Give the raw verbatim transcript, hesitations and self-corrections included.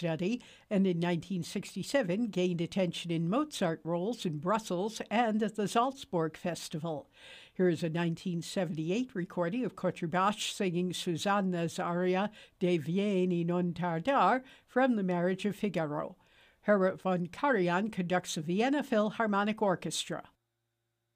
study, and in nineteen sixty-seven gained attention in Mozart roles in Brussels and at the Salzburg Festival. Here is a nineteen seventy-eight recording of Contrebasse singing Susanna's aria De Vieni non tardar from The Marriage of Figaro. Herbert von Karajan conducts the Vienna Philharmonic Orchestra.